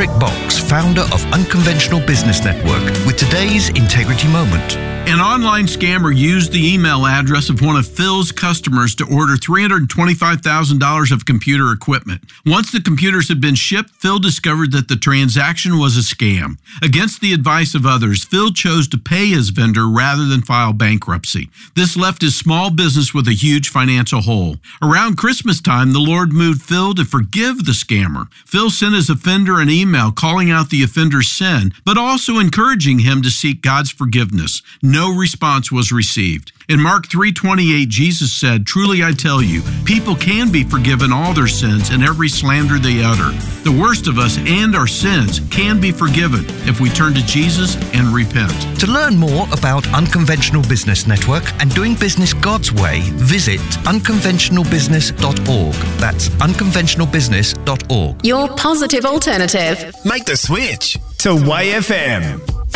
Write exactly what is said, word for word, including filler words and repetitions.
Frederick Box, founder of Unconventional Business Network, with today's Integrity Moment. An online scammer used the email address of one of Phil's customers to order three hundred twenty-five thousand dollars of computer equipment. Once the computers had been shipped, Phil discovered that the transaction was a scam. Against the advice of others, Phil chose to pay his vendor rather than file bankruptcy. This left his small business with a huge financial hole. Around Christmas time, the Lord moved Phil to forgive the scammer. Phil sent his offender an email calling out the offender's sin, but also encouraging him to seek God's forgiveness. No response was received. In Mark three twenty-eight, Jesus said, "Truly I tell you, people can be forgiven all their sins and every slander they utter. The worst of us and our sins can be forgiven if we turn to Jesus and repent." To learn more about Unconventional Business Network and doing business God's way, visit unconventional business dot org. That's unconventional business dot org. Your positive alternative. Make the switch to Y F M.